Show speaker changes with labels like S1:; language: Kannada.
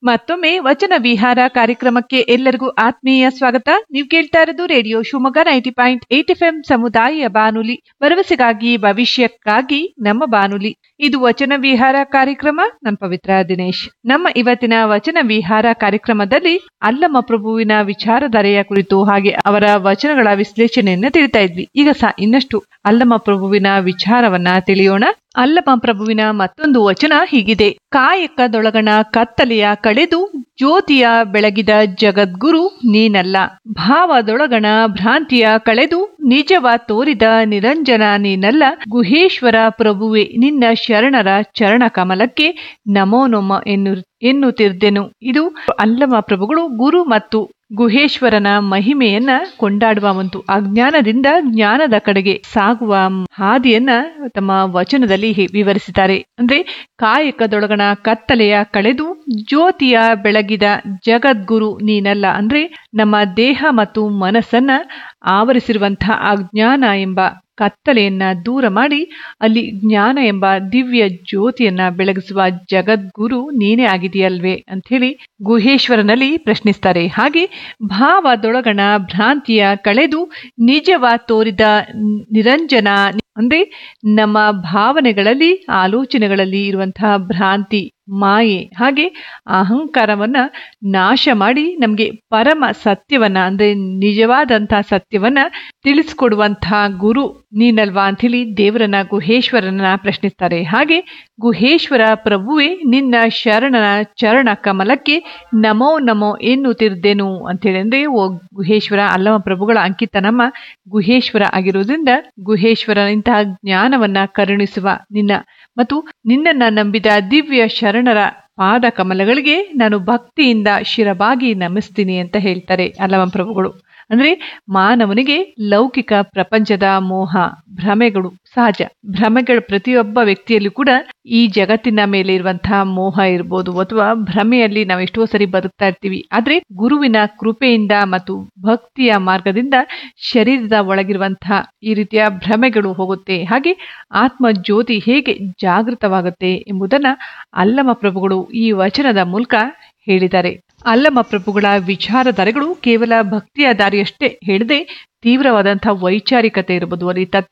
S1: ಮತ್ತೊಮ್ಮೆ ವಚನ ವಿಹಾರ ಕಾರ್ಯಕ್ರಮಕ್ಕೆ ಎಲ್ಲರಿಗೂ ಆತ್ಮೀಯ ಸ್ವಾಗತ. ನೀವು ಕೇಳ್ತಾ ಇರೋದು ರೇಡಿಯೋ ಶಿವಮೊಗ್ಗ 90.8 FM ಸಮುದಾಯ ಬಾನುಲಿ, ಭರವಸೆಗಾಗಿ ಭವಿಷ್ಯಕ್ಕಾಗಿ ನಮ್ಮ ಬಾನುಲಿ. ಇದು ವಚನ ವಿಹಾರ ಕಾರ್ಯಕ್ರಮ. ನಾನು ಪವಿತ್ರ ದಿನೇಶ್. ನಮ್ಮ ಇವತ್ತಿನ ವಚನ ವಿಹಾರ ಕಾರ್ಯಕ್ರಮದಲ್ಲಿ ಅಲ್ಲಮ ಪ್ರಭುವಿನ ವಿಚಾರಧಾರೆಯ ಕುರಿತು ಹಾಗೆ ಅವರ ವಚನಗಳ ವಿಶ್ಲೇಷಣೆಯನ್ನ ತಿಳಿತಾ ಇದ್ವಿ. ಈಗ ಇನ್ನಷ್ಟು ಅಲ್ಲಮ ಪ್ರಭುವಿನ ವಿಚಾರವನ್ನ ತಿಳಿಯೋಣ. ಅಲ್ಲಮ ಪ್ರಭುವಿನ ಮತ್ತೊಂದು ವಚನ ಹೀಗಿದೆ: ಕಾಯಕದೊಳಗಣ ಕತ್ತಲೆಯ ಕಳೆದು ಜ್ಯೋತಿಯ ಬೆಳಗಿದ ಜಗದ್ಗುರು ನೀನಲ್ಲ. ಭಾವದೊಳಗಣ ಭ್ರಾಂತಿಯ ಕಳೆದು ನಿಜವ ತೋರಿದ ನಿರಂಜನ ನೀನಲ್ಲ. ಗುಹೇಶ್ವರ ಪ್ರಭುವೆ ನಿನ್ನ ಶರಣರ ಚರಣ ಕಮಲಕ್ಕೆ ನಮೋ ನಮ ಎನ್ನುತ್ತಿರ್ದೆನು. ಇದು ಅಲ್ಲಮ ಪ್ರಭುಗಳು ಗುರು ಮತ್ತು ಗುಹೇಶ್ವರನ ಮಹಿಮೆಯನ್ನ ಕೊಂಡಾಡುವ ಒಂದು ಅಜ್ಞಾನದಿಂದ ಜ್ಞಾನದ ಕಡೆಗೆ ಸಾಗುವ ಹಾದಿಯನ್ನ ತಮ್ಮ ವಚನದಲ್ಲಿ ವಿವರಿಸಿದ್ದಾರೆ. ಅಂದ್ರೆ ಕಾಯಕದೊಳಗಣ ಕತ್ತಲೆಯ ಕಳೆದು ಜ್ಯೋತಿಯ ಬೆಳಗಿದ ಜಗದ್ಗುರು ನೀನಲ್ಲ. ಅಂದ್ರೆ ನಮ್ಮ ದೇಹ ಮತ್ತು ಮನಸ್ಸನ್ನ ಆವರಿಸಿರುವಂತಹ ಅಜ್ಞಾನ ಎಂಬ ಕತ್ತಲೆಯನ್ನ ದೂರ ಮಾಡಿ ಅಲ್ಲಿ ಜ್ಞಾನ ಎಂಬ ದಿವ್ಯ ಜ್ಯೋತಿಯನ್ನ ಬೆಳಗಿಸುವ ಜಗದ್ಗುರು ನೀನೇ ಆಗಿದೆಯಲ್ವೇ ಅಂತ ಹೇಳಿ ಗುಹೇಶ್ವರನಲ್ಲಿ ಪ್ರಶ್ನಿಸ್ತಾರೆ. ಹಾಗೆ ಭಾವದೊಳಗಣ ಭ್ರಾಂತಿಯ ಕಳೆದು ನಿಜವ ತೋರಿದ ನಿರಂಜನ ಅಂದ್ರೆ ನಮ್ಮ ಭಾವನೆಗಳಲ್ಲಿ ಆಲೋಚನೆಗಳಲ್ಲಿ ಇರುವಂತಹ ಭ್ರಾಂತಿ ಮಾಯೆ ಹಾಗೆ ಅಹಂಕಾರವನ್ನ ನಾಶ ಮಾಡಿ ನಮ್ಗೆ ಪರಮ ಸತ್ಯವನ್ನ ಅಂದ್ರೆ ನಿಜವಾದಂತಹ ಸತ್ಯವನ್ನ ತಿಳಿಸ್ಕೊಡುವಂತಹ ಗುರು ನೀನಲ್ವಾ ಅಂತ ಹೇಳಿ ದೇವರನ್ನ ಗುಹೇಶ್ವರನ ಪ್ರಶ್ನಿಸ್ತಾರೆ. ಹಾಗೆ ಗುಹೇಶ್ವರ ಪ್ರಭುವೆ ನಿನ್ನ ಶರಣನ ಚರಣ ಕಮಲಕ್ಕೆ ನಮೋ ನಮೋ ಎನ್ನುತ್ತಿರ್ದೆನು ಅಂತೇಳಿ. ಅಂದ್ರೆ ಓ ಗುಹೇಶ್ವರ, ಅಲ್ಲಮ ಪ್ರಭುಗಳ ಅಂಕಿತ ನಮ್ಮ ಗುಹೇಶ್ವರ ಆಗಿರುವುದರಿಂದ ಗುಹೇಶ್ವರ ಇಂತಹ ಜ್ಞಾನವನ್ನ ಕರುಣಿಸುವ ನಿನ್ನ ಮತ್ತು ನಿನ್ನನ್ನ ನಂಬಿದ ದಿವ್ಯ ಶರಣರ ಪಾದ ಕಮಲಗಳಿಗೆ ನಾನು ಭಕ್ತಿಯಿಂದ ಶಿರಬಾಗಿ ನಮಿಸ್ತೀನಿ ಅಂತ ಹೇಳ್ತಾರೆ ಅಲ್ಲಮ ಪ್ರಭುಗಳು. ಅಂದ್ರೆ ಮಾನವನಿಗೆ ಲೌಕಿಕ ಪ್ರಪಂಚದ ಮೋಹ ಭ್ರಮೆಗಳು ಸಹಜ. ಭ್ರಮೆಗಳು ಪ್ರತಿಯೊಬ್ಬ ವ್ಯಕ್ತಿಯಲ್ಲೂ ಕೂಡ ಈ ಜಗತ್ತಿನ ಮೇಲೆ ಇರುವಂತಹ ಮೋಹ ಇರ್ಬೋದು ಅಥವಾ ಭ್ರಮೆಯಲ್ಲಿ ನಾವು ಎಷ್ಟೋ ಸರಿ ಬದುಕ್ತಾ ಇರ್ತೀವಿ. ಆದ್ರೆ ಗುರುವಿನ ಕೃಪೆಯಿಂದ ಮತ್ತು ಭಕ್ತಿಯ ಮಾರ್ಗದಿಂದ ಶರೀರದ ಒಳಗಿರುವಂತಹ ಈ ರೀತಿಯ ಭ್ರಮೆಗಳು ಹೋಗುತ್ತೆ. ಹಾಗೆ ಆತ್ಮ ಜ್ಯೋತಿ ಹೇಗೆ ಜಾಗೃತವಾಗುತ್ತೆ ಎಂಬುದನ್ನ ಅಲ್ಲಮ ಪ್ರಭುಗಳು ಈ ವಚನದ ಮೂಲಕ ಹೇಳಿದ್ದಾರೆ. ಅಲ್ಲಮ ಪ್ರಭುಗಳ ವಿಚಾರಧಾರೆಗಳು ಕೇವಲ ಭಕ್ತಿಯ ದಾರಿಯಷ್ಟೇ ಹೇಳದೆ ತೀವ್ರವಾದಂತಹ ವೈಚಾರಿಕತೆ ಇರಬಹುದು, ಅಲ್ಲಿ ತತ್ವ